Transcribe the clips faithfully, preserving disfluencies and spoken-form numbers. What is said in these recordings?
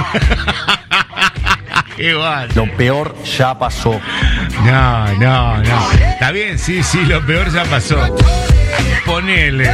Igual. Lo peor ya pasó. No, no, no. Está bien, sí, sí, lo peor ya pasó. Ponele.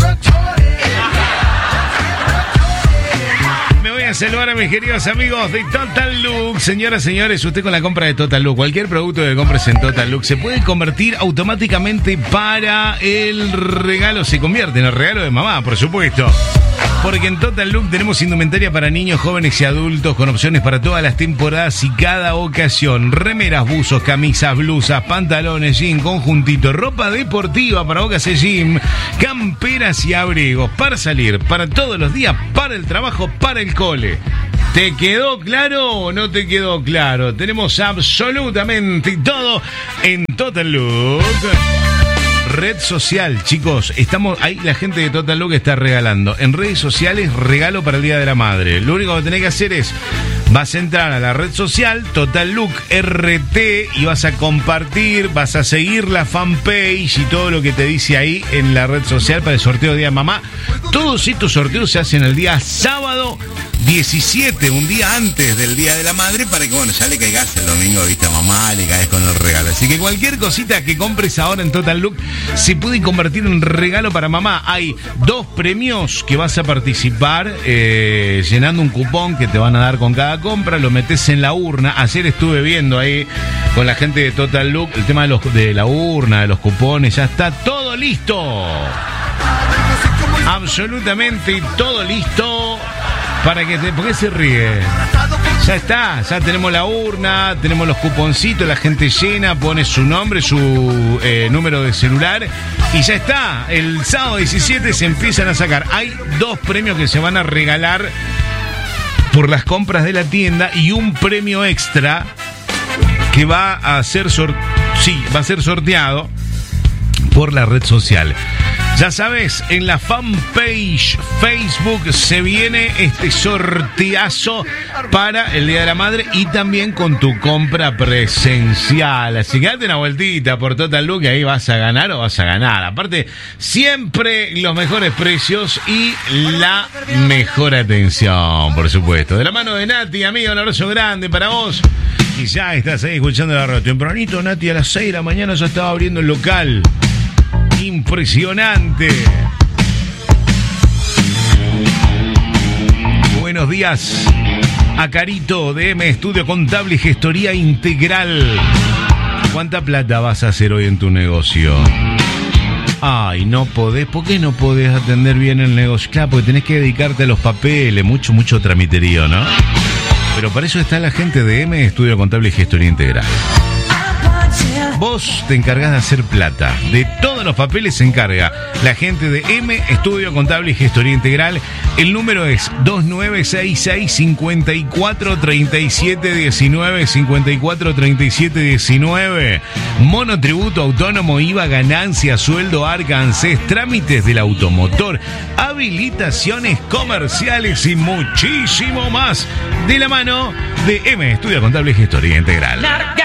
Me voy a saludar a mis queridos amigos de Total Look. Señoras, señores, usted con la compra de Total Look, cualquier producto que compres en Total Look, se puede convertir automáticamente para el regalo, se convierte en el regalo de mamá, por supuesto. Porque en Total Look tenemos indumentaria para niños, jóvenes y adultos con opciones para todas las temporadas y cada ocasión. Remeras, buzos, camisas, blusas, pantalones, jean, conjuntito, ropa deportiva para bocas de gym, camperas y abrigos para salir, para todos los días, para el trabajo, para el cole. ¿Te quedó claro o no te quedó claro? Tenemos absolutamente todo en Total Look. Red social, chicos, estamos ahí, la gente de Total Look está regalando en redes sociales regalo para el Día de la Madre. Lo único que tenés que hacer es, vas a entrar a la red social Total Look R T y vas a compartir, vas a seguir la fanpage y todo lo que te dice ahí en la red social para el sorteo de Día de Mamá. Todos estos sorteos se hacen el día sábado diecisiete, un día antes del Día de la Madre, para que, bueno, ya le caigas el domingo, viste, a mamá, le caes con el regalo. Así que cualquier cosita que compres ahora en Total Look se puede convertir en regalo para mamá. Hay dos premios que vas a participar eh, llenando un cupón que te van a dar con cada compra, lo metes en la urna. Ayer estuve viendo ahí con la gente de Total Look el tema de, los, de la urna, de los cupones, ya está todo listo. Absolutamente todo listo. Para que te, ¿por qué se ríe? Ya está, ya tenemos la urna, tenemos los cuponcitos, la gente llena, pone su nombre, su eh, número de celular y ya está. El sábado diecisiete se empiezan a sacar. Hay dos premios que se van a regalar por las compras de la tienda y un premio extra que va a ser sor- sí, va a ser sorteado por la red social. Ya sabes, en la fanpage Facebook se viene este sorteazo para el Día de la Madre y también con tu compra presencial. Así que date una vueltita por Total Look y ahí vas a ganar o vas a ganar. Aparte, siempre los mejores precios y la mejor atención, por supuesto. De la mano de Nati, amigo, un abrazo grande para vos. Y ya estás ahí escuchando la radio. Tempranito, Nati, a las seis de la mañana ya estaba abriendo el local. Impresionante. Buenos días a Carito de M Estudio Contable y Gestoría Integral. ¿Cuánta plata vas a hacer hoy en tu negocio? Ay, no podés. ¿Por qué no podés atender bien el negocio? Claro, porque tenés que dedicarte a los papeles. Mucho, mucho tramiterío, ¿no? Pero para eso está la gente de M Estudio Contable y Gestoría Integral. Vos te encargás de hacer plata. De todos los papeles se encarga la gente de M Estudio Contable y Gestoría Integral. El número es dos nueve seis seis, cinco cuatro tres siete uno nueve, cinco cuatro tres siete uno nueve. Monotributo autónomo, I V A, ganancia, sueldo, arca, ANSES, trámites del automotor, habilitaciones comerciales y muchísimo más. De la mano de M Estudio Contable y Gestoría Integral.